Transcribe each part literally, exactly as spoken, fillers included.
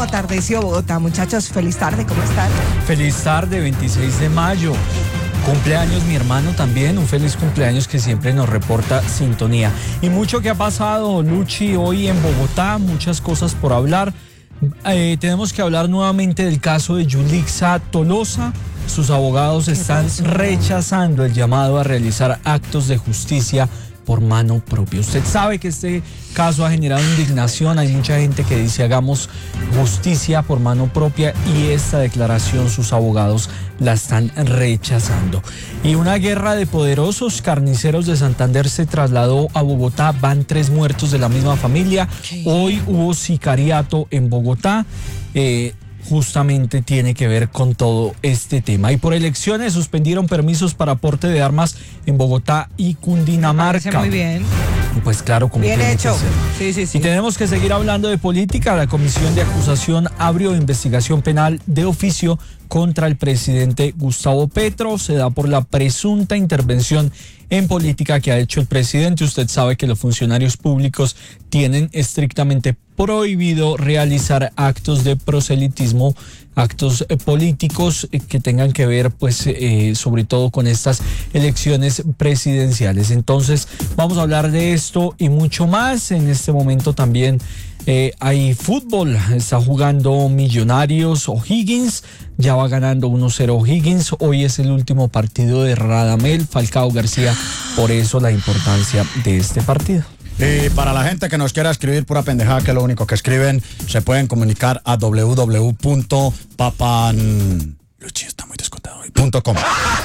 Atardeció Bogotá, muchachos, feliz tarde, ¿cómo están? Feliz tarde, veintiséis de mayo. Cumpleaños mi hermano también, un feliz cumpleaños que siempre nos reporta sintonía. Y mucho que ha pasado, Luchi, hoy en Bogotá, muchas cosas por hablar. Eh, tenemos que hablar nuevamente del caso de Yulixa Tolosa. Sus abogados están rechazando el llamado a realizar actos de justicia por mano propia. Usted sabe que este caso ha generado indignación, hay mucha gente que dice hagamos justicia por mano propia y esta declaración sus abogados la están rechazando. Y una guerra de poderosos carniceros de Santander se trasladó a Bogotá, van tres muertos de la misma familia. Hoy hubo sicariato en Bogotá. Eh, justamente tiene que ver con todo este tema. Y por elecciones suspendieron permisos para aporte de armas en Bogotá y Cundinamarca. Muy bien. Pues claro, como bien tiene hecho. Que ser. Sí, sí, sí. Y tenemos que seguir hablando de política. La Comisión de Acusación abrió investigación penal de oficio contra el presidente Gustavo Petro. Se da por la presunta intervención en política que ha hecho el presidente. Usted sabe que los funcionarios públicos tienen estrictamente prohibido realizar actos de proselitismo, actos eh, políticos eh, que tengan que ver, pues, eh, sobre todo con estas elecciones presidenciales. Entonces, vamos a hablar de esto y mucho más. En este momento también eh, hay fútbol. Está jugando Millonarios. O'Higgins ya va ganando uno cero O'Higgins. Hoy es el último partido de Radamel Falcao García. Por eso la importancia de este partido. Y para la gente que nos quiera escribir pura pendejada, que es lo único que escriben, se pueden comunicar a w w w punto papan... Luchi está muy descontado hoy. Punto com.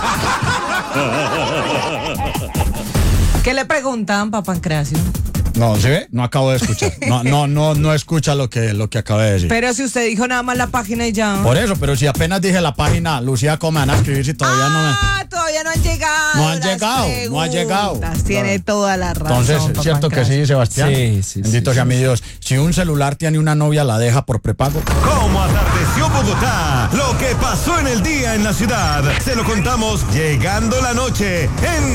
¿Qué le preguntan, Papancreación? No, ¿sí ve? No acabo de escuchar. No, no, no, no escucha lo que, lo que acabé de decir. Pero si usted dijo nada más la página y ya. Por eso, pero si apenas dije la página, Lucía, ¿cómo van a escribir si todavía ah, no me... Ah, todavía no han llegado. No han llegado, no han llegado. Tiene toda la razón. Entonces, ¿cierto que sí, Sebastián? Sí, sí. Bendito sí, sea sí. mi Dios. Si un celular tiene una novia, ¿la deja por prepago? ¿Cómo atardeció Bogotá? Lo que pasó en el día en la ciudad. Se lo contamos llegando la noche en